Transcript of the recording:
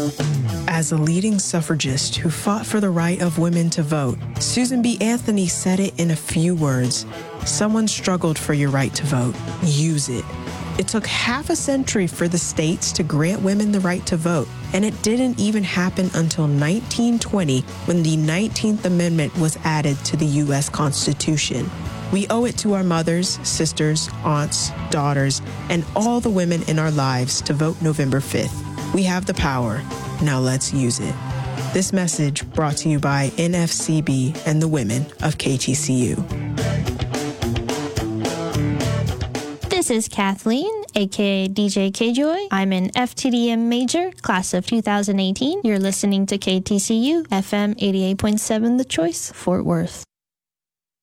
As a leading suffragist who fought for the right of women to vote, Susan B. Anthony said it in a few words. Someone struggled for your right to vote. Use it. It took half a century for the states to grant women the right to vote, and it didn't even happen until 1920 when the 19th Amendment was added to the U.S. Constitution. We owe it to our mothers, sisters, aunts, daughters, and all the women in our lives to vote November 5th. We have the power. Now let's use it. This message brought to you by NFCB and the women of KTCU. This is Kathleen, aka DJ K-Joy. I'm an FTDM major, class of 2018. You're listening to KTCU, FM 88.7 The Choice, Fort Worth.